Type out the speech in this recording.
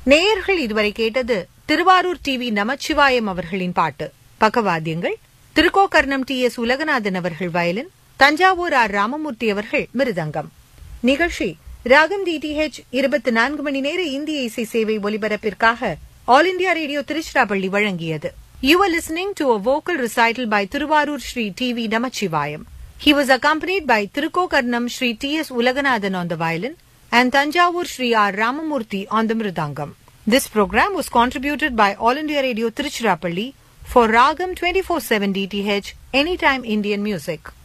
நேயர்கள் இதுவரை கேட்டது திருவாரூர் டிவி நமச்சிவாயம் அவர்களின் பாட்டு. பக்கவாத்தியங்கள் திருக்கோக்கர்ணம் டி.எஸ். உலகநாதன் அவர்கள் வயலின், தஞ்சாவூர் ஆர். ராமமூர்த்தி அவர்கள் மிருதங்கம். நிகழ்ச்சி ராகம் DTH 24 மணி நேர இந்திய இசை சேவை ஒலிபரப்பிற்காக ஆல் இண்டியா ரேடியோ திருச்சிராப்பள்ளி வழங்கியது. You are listening to a vocal recital by Tiruvarur Sri T.V. Namachivayam. He was accompanied by Tirukkokarnam Sri T.S. Ulaganathan on the violin and Thanjavur Sri R. Ramamurthy on the mridangam. This program was contributed by All India Radio Tiruchirappalli for Ragam 24/7 DTH Anytime Indian Music.